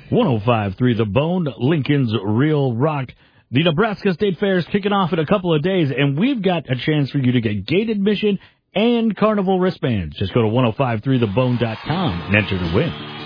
105.3 The Bone, Lincoln's Real Rock. The Nebraska State Fair is kicking off in a couple of days, and we've got a chance for you to get gate admission and carnival wristbands. Just go to 1053thebone.com and enter to win.